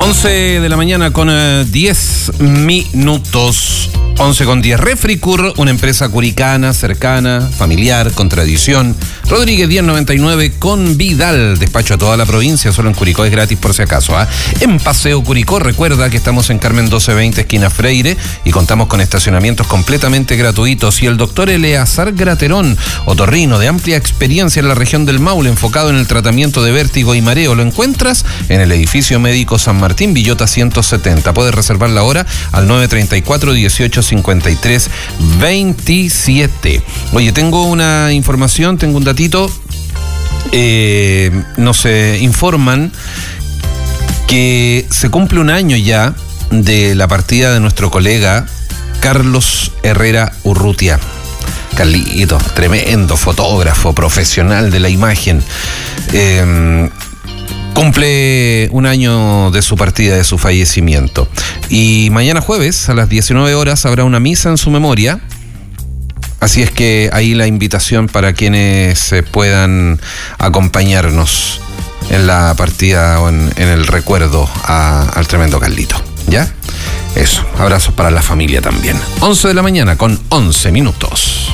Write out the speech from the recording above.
11 de la mañana con 10 minutos. 11 con 10. Refricur, una empresa curicana, cercana, familiar, con tradición. Rodríguez 1099 con Vidal. Despacho a toda la provincia, solo en Curicó es gratis por si acaso. En Paseo Curicó, recuerda que estamos en Carmen 1220, esquina Freire, y contamos con estacionamientos completamente gratuitos. Y el doctor Eleazar Graterón, otorrino de amplia experiencia en la región del Maule, enfocado en el tratamiento de vértigo y mareo, lo encuentras en el edificio médico San Martín, Villota 170. Puedes reservar la hora al 934-1853-27. Oye, tengo una información, tengo un datito. Nos informan que se cumple un año ya de la partida de nuestro colega Carlos Herrera Urrutia. Carlito, tremendo fotógrafo profesional de la imagen. Cumple un año de su partida, de su fallecimiento. Y mañana jueves, a las 19 horas, habrá una misa en su memoria. Así es que ahí la invitación para quienes puedan acompañarnos en la partida o en el recuerdo al tremendo Carlito. ¿Ya? Eso, abrazos para la familia también. 11 de la mañana con 11 minutos.